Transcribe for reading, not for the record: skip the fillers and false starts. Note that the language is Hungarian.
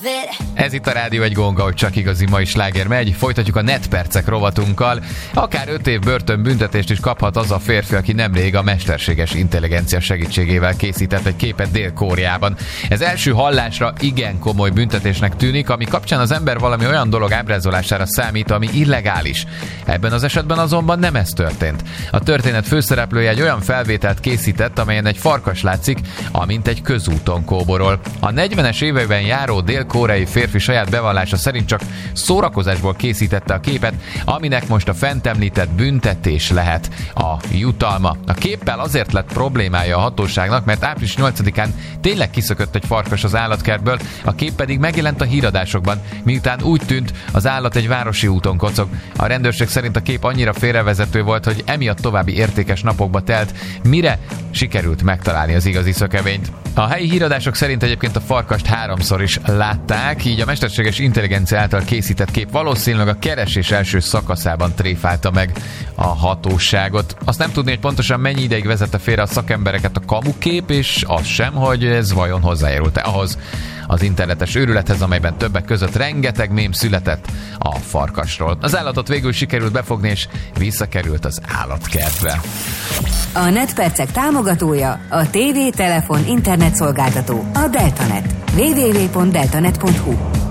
Ez itt a Rádió egy gong, ahogy csak igazi mai sláger megy. Folytatjuk a netpercek rovatunkkal. Akár 5 év börtönbüntetést is kaphat az a férfi, aki nemrég a mesterséges intelligencia segítségével készített egy képet Dél-Koreában. Ez első hallásra igen komoly büntetésnek tűnik, ami kapcsán az ember valami olyan dolog ábrázolására számít, ami illegális. Ebben az esetben azonban nem ez történt. A történet főszereplője egy olyan felvételt készített, amelyen egy farkas látszik, amint egy közúton kóborol. A 40-es években járó dél-koreai férfi saját bevallása szerint csak szórakozásból készítette a képet, aminek most a fent említett büntetés lehet a jutalma. A képpel azért lett problémája a hatóságnak, mert április 8-án tényleg kiszökött egy farkas az állatkertből, a kép pedig megjelent a híradásokban, miután úgy tűnt, az állat egy városi úton kocog. A rendőrség szerint a kép annyira félrevezető volt, hogy emiatt további értékes napokba telt, mire sikerült megtalálni az igazi szökevényt. A helyi híradások szerint egyébként a farkast 3-szor is látták, így a mesterséges intelligencia által készített kép valószínűleg a keresés első szakaszában tréfálta meg a hatóságot. Azt nem tudni, hogy pontosan mennyi ideig vezette félre a szakembereket a kamukép, és az sem, hogy ez vajon hozzájárult-e ahhoz az internetes őrülethez, amelyben többek között rengeteg mém született a farkasról. Az állatot végül sikerült befogni, és visszakerült az állatkertbe. A netpercek támogatója a TV, telefon, internet szolgáltató, a Deltanet. www.deltanet.hu